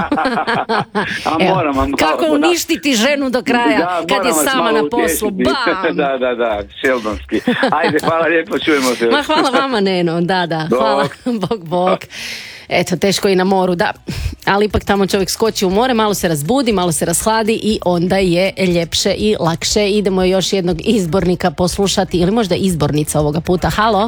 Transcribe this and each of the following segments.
Kako uništiti ženu do kraja kad je sama na poslu. Bam! Da, šeldonski. Ajde, hvala lijepo, čujemo se. Ma hvala vama, Neno, da, hvala. Bog. Eto, teško i na moru, da. Ali ipak tamo čovjek skoči u more, malo se razbudi, malo se rashladi i onda je ljepše i lakše. Idemo još jednog izbornika poslušati, ili možda izbornica ovoga puta. Halo,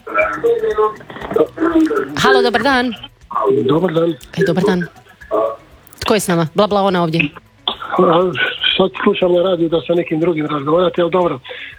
dobar dan. Dobar dan. Tko je s nama? Bla ona ovdje. Sad slušam na radiju da sa nekim drugim razgovarate, ali dobro.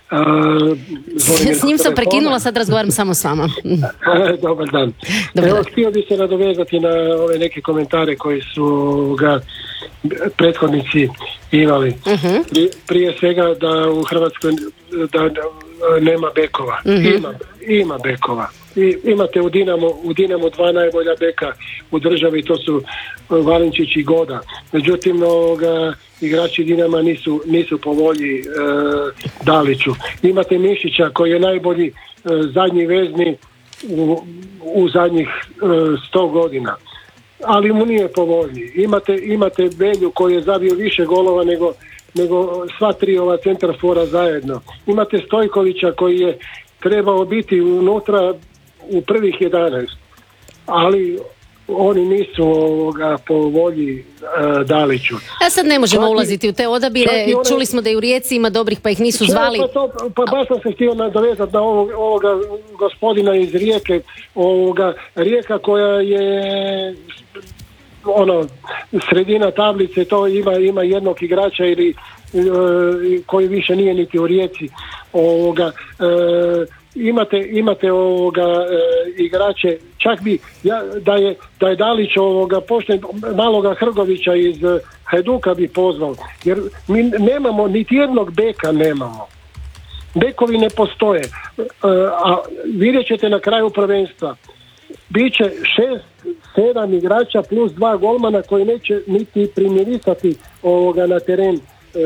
S njim sam prekinula, sad razgovaram samo s vama. Dobar dan. Evo, htio bi se nadovezati na ove neke komentare koji su ga prethodnici imali. Prije svega da u Hrvatskoj da nema bekova. Ima bekova. I imate u Dinamu dva najbolja beka u državi, to su Valinčić i Goda. Međutim, igrači Dinama nisu po volji Daliću. Imate Mišića koji je najbolji zadnji vezni u zadnjih 100 godina. Ali mu nije po volji. Imate Belju koji je zabio više golova nego sva tri ova centarfora zajedno. Imate Stojkovića koji je trebao biti unutra u prvih 11, ali oni nisu po volji Daliću. Sad ne možemo ulaziti u te odabire, čuli smo da i u Rijeci ima dobrih pa ih nisu zvali. Baš sam se htio nadovezati na ovoga gospodina iz Rijeke, Rijeka koja je sredina tablice, to ima jednog igrača ili koji više nije niti u Rijeci. Imate igrače, čak bi da je Dalić pošten maloga Hrgovića iz Hajduka bi pozvao, jer mi nemamo niti jednog beka, nemamo. Bekovi ne postoje, a vidjet ćete na kraju prvenstva biće 6-7 igrača plus 2 golmana koji neće niti primirisati na teren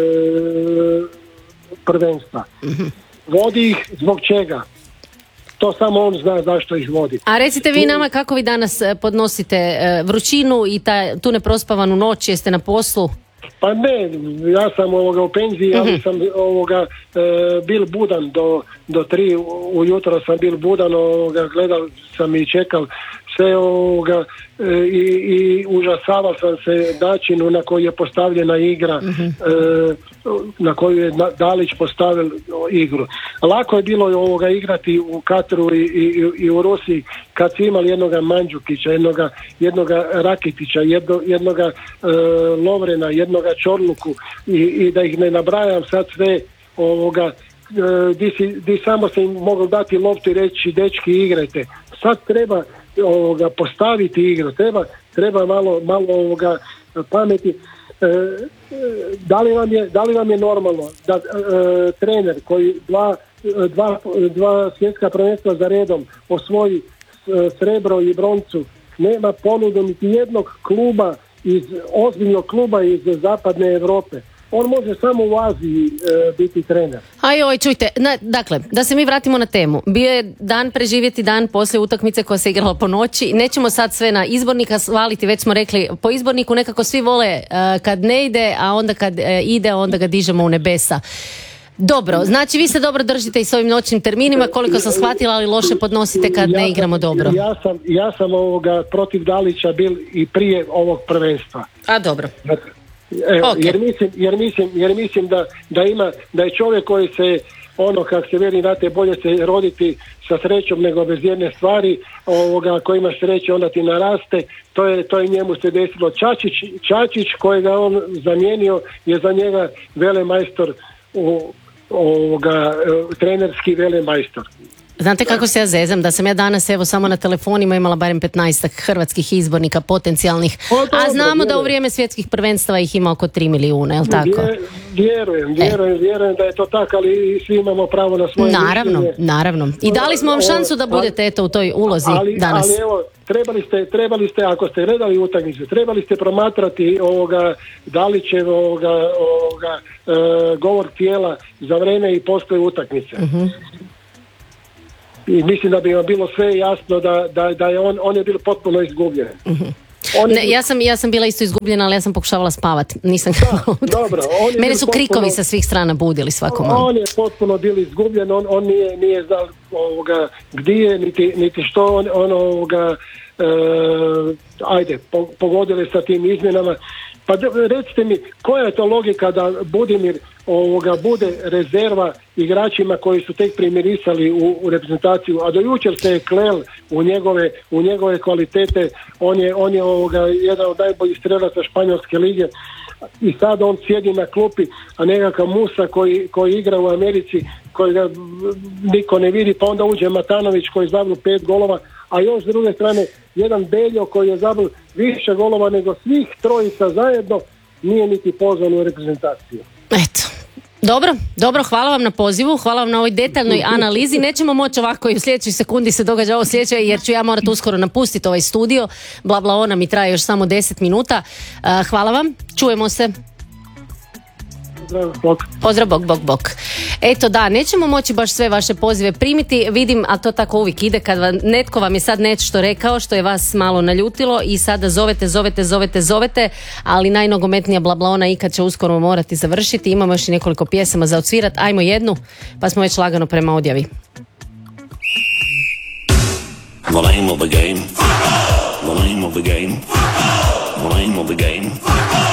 prvenstva. Vodi ih zbog čega? To samo on zna zašto ih vodi. A recite vi nama kako vi danas podnosite vrućinu i tu neprospavanu noć, jeste na poslu? Pa ne, ja sam u penziji, ali sam bil budan do 3 ujutro sam bil budan, gledal sam i čekal sve i užasavao sam se načinu na koji je postavljena igra, na koju je Dalić postavil igru. Lako je bilo igrati u Katru i u Rusiji kad su imali jednoga Mandžukića, jednoga Rakitića, jednoga Lovrena, jednoga Čorluku i da ih ne nabrajam sad sve di samo se im mogu dati loptu i reći dečki igrajte. Sad treba postaviti igru, treba malo pameti. Da li vam je normalno da trener koji dva svjetska prvenstva za redom osvoji srebro i broncu, nema ponudu niti jednog kluba ozbiljnog kluba iz zapadne Europe? On može samo u Aziji biti trener. Čujte, dakle, da se mi vratimo na temu. Bio je dan preživjeti dan poslije utakmice koja se igrala po noći. Nećemo sad sve na izbornika svaliti, već smo rekli, po izborniku nekako svi vole kad ne ide, a onda kad ide, onda ga dižemo u nebesa. Dobro, znači vi se dobro držite i s ovim noćnim terminima, koliko sam shvatila, ali loše podnosite kad ne igramo dobro. Ja sam protiv Dalića bil i prije ovog prvenstva. A dobro. Jer mislim da je čovjek koji se kako se veli, znate, bolje se roditi sa srećom nego bez jedne stvari, ako imaš sreće onda ti naraste, to je njemu se desilo. Čačić kojega on zamijenio je za njega velemajstor, trenerski velemajstor. Znate kako se ja zezam, da sam ja danas evo samo na telefonima imala barem 15 hrvatskih izbornika potencijalnih, a znamo da u vrijeme svjetskih prvenstava ih ima oko 3 milijuna, je li tako? Vjerujem da je to tako, ali svi imamo pravo na svoje mišljenje. Naravno. I dali smo vam šansu da budete u toj ulozi danas. Ali evo, trebali ste, ako ste gledali utakmice, trebali ste promatrati Dalićev govor tijela za vrijeme i poslije utakmice. I mislim da bi vam bilo sve jasno da je on je bio potpuno izgubljen. Ja sam bila isto izgubljena, ali ja sam pokušavala spavati. Nisam dobro. Mene su krikovi sa svih strana budili svako malo. On je potpuno bio izgubljen, on nije znao gdje je, niti što pogodili sa tim izmjenama. Pa recite mi, koja je to logika da Budimir bude rezerva igračima koji su tek primirisali u reprezentaciju, a do jučer se je klel u njegove kvalitete, on je jedan od najboljih strelaca Španjolske lige i sad on sjedi na klupi, a nekakav Musa koji igra u Americi, kojega niko ne vidi, pa onda uđe Matanović koji je zabio 5 golova, a još s druge strane jedan Beljo koji je zabio više golova nego svih trojica zajedno, nije niti pozvan u reprezentaciju. Eto. Dobro, hvala vam na pozivu, hvala vam na ovoj detaljnoj analizi. Nećemo moći ovako i u sljedećoj sekundi se događa ovo sljedeće, jer ću ja morati uskoro napustiti ovaj studio. Bla ona mi traje još samo 10 minuta. Hvala vam, čujemo se. Pozdrav, bok. Eto da, nećemo moći baš sve vaše pozive primiti, vidim, a to tako uvijek ide kad netko vam je sad nešto rekao što je vas malo naljutilo i sada zovete, ali najnogometnija blablaona ikad će uskoro morati završiti. Imamo još i nekoliko pjesama za odsvirat, ajmo jednu, pa smo već lagano prema odjavi. The name of the game.